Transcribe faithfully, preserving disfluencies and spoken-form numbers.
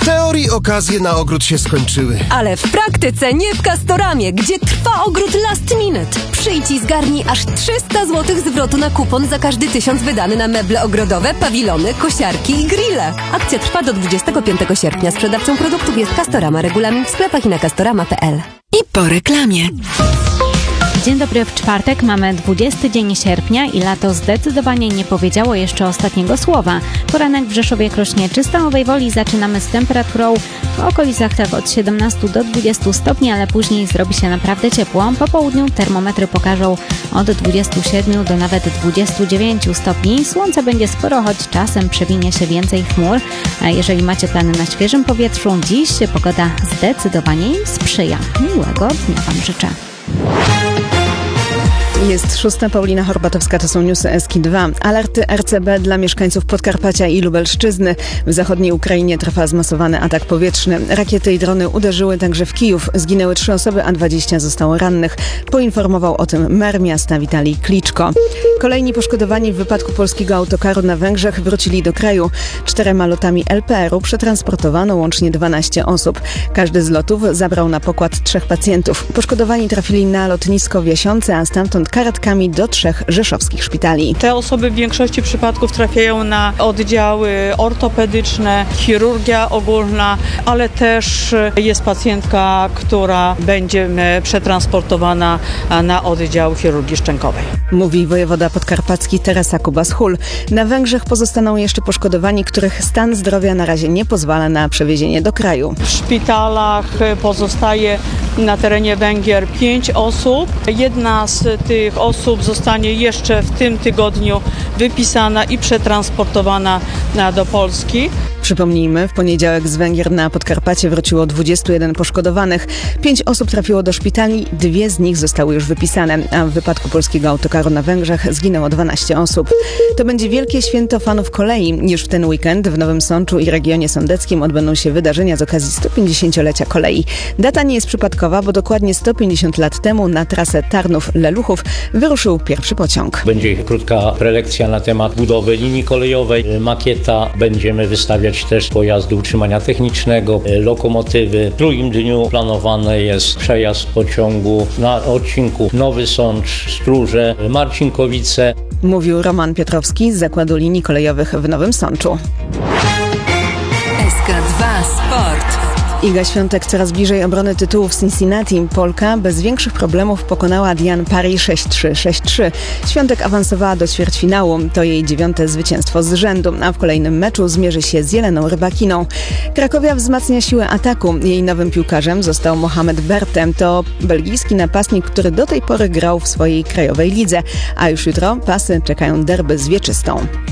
teorii okazje na ogród się skończyły. Ale w praktyce nie w Castoramie, gdzie trwa ogród last minute. Przyjdź i zgarnij aż trzysta złotych zwrotu na kupon za każdy tysiąc wydany na meble ogrodowe, pawilony, kosiarki i grille. Akcja trwa do dwudziestego piątego sierpnia. Sprzedawcą produktów jest Castorama. Regulamin w sklepach i na castorama kropka p l. I po reklamie. Dzień dobry, w czwartek mamy dwudziesty dzień sierpnia i lato zdecydowanie nie powiedziało jeszcze ostatniego słowa. Poranek w Rzeszowie-Krośnie czy Stalowej Woli zaczynamy z temperaturą w okolicach tak od siedemnastu do dwudziestu stopni, ale później zrobi się naprawdę ciepło. Po południu termometry pokażą od dwudziestu siedmiu do nawet dwudziestu dziewięciu stopni. Słońca będzie sporo, choć czasem przewinie się więcej chmur. A jeżeli macie plany na świeżym powietrzu, dziś pogoda zdecydowanie im sprzyja. Miłego dnia Wam życzę. Jest szósta, Paulina Horbatowska, to są newsy Eski dwa. Alerty R C B dla mieszkańców Podkarpacia i Lubelszczyzny. W zachodniej Ukrainie trwa zmasowany atak powietrzny. Rakiety i drony uderzyły także w Kijów. Zginęły trzy osoby, a dwadzieścia zostało rannych. Poinformował o tym mer miasta Witalij Kliczko. Kolejni poszkodowani w wypadku polskiego autokaru na Węgrzech wrócili do kraju. Czterema lotami L P R u przetransportowano łącznie dwanaście osób. Każdy z lotów zabrał na pokład trzech pacjentów. Poszkodowani trafili na lotnisko w Jasiące, a stamtąd karetkami do trzech rzeszowskich szpitali. Te osoby w większości przypadków trafiają na oddziały ortopedyczne, chirurgia ogólna, ale też jest pacjentka, która będzie przetransportowana na oddział chirurgii szczękowej. Mówi wojewoda podkarpacki Teresa Kubas-Hul. Na Węgrzech pozostaną jeszcze poszkodowani, których stan zdrowia na razie nie pozwala na przewiezienie do kraju. W szpitalach pozostaje na terenie Węgier pięć osób. Jedna z tych osób zostanie jeszcze w tym tygodniu wypisana i przetransportowana do Polski. Przypomnijmy, w poniedziałek z Węgier na Podkarpacie wróciło dwudziestu jeden poszkodowanych. Pięć osób trafiło do szpitali, dwie z nich zostały już wypisane, a w wypadku polskiego autokaru na Węgrzech zginęło dwanaście osób. To będzie wielkie święto fanów kolei. Już w ten weekend w Nowym Sączu i regionie sądeckim odbędą się wydarzenia z okazji sto pięćdziesięciolecia kolei. Data nie jest przypadkowa, bo dokładnie sto pięćdziesiąt lat temu na trasę Tarnów-Leluchów wyruszył pierwszy pociąg. Będzie krótka prelekcja na temat budowy linii kolejowej, makieta, będziemy wystawiać też pojazdy utrzymania technicznego, lokomotywy. W drugim dniu planowany jest przejazd pociągu na odcinku Nowy Sącz, Stróże, Marcinkowice. Mówił Roman Piotrowski z Zakładu Linii Kolejowych w Nowym Sączu. S K dwa Sport. Iga Świątek coraz bliżej obrony tytułu w Cincinnati. Polka bez większych problemów pokonała Diane Parry sześć trzy, sześć trzy. Świątek awansowała do ćwierćfinału. To jej dziewiąte zwycięstwo z rzędu, a w kolejnym meczu zmierzy się z Jeleną Rybakiną. Krakowia wzmacnia siłę ataku. Jej nowym piłkarzem został Mohamed Bertem. To belgijski napastnik, który do tej pory grał w swojej krajowej lidze. A już jutro pasy czekają derby z Wieczystą.